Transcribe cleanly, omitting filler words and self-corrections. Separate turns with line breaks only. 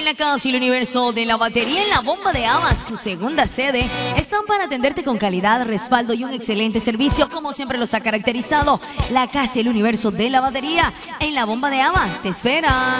la casa y el universo de la batería en la Bomba de Ava, su segunda sede, están para atenderte con calidad, respaldo y un excelente servicio, como siempre los ha caracterizado. La casa y el universo de la batería en la Bomba de Ava te espera.